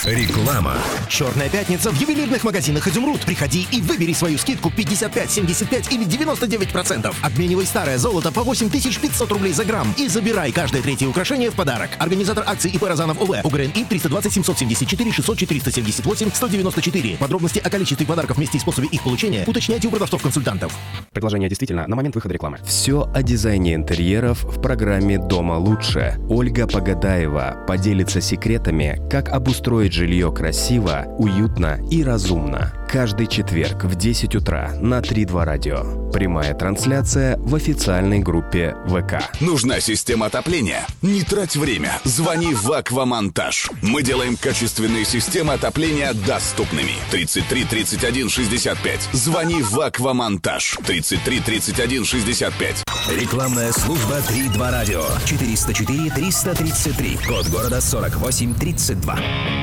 Реклама. Черная пятница в ювелирных магазинах «Изумруд». Приходи и выбери свою скидку 55, 75 или 99%. Обменивай старое золото по 8500 рублей за грамм и забирай каждое третье украшение в подарок. Организатор акции ИП «Розанов ОВ». УГРНИ 320 774 600 478 194. Подробности о количестве подарков, месте и способе их получения уточняйте у продавцов-консультантов. Предложение действительно на момент выхода рекламы. Все о дизайне интерьеров в программе «Дома лучше». Ольга Погадаева поделится секретами, как обустроить жилье красиво, уютно и разумно. Каждый четверг в 10 утра на 3-2 радио. Прямая трансляция в официальной группе ВК. Нужна система отопления? Не трать время. Звони в «Аквамонтаж». Мы делаем качественные системы отопления доступными. 33 31 65. Звони в «Аквамонтаж». 33 31 65. Рекламная служба 3-2 радио. 404 333. Код города 48 32.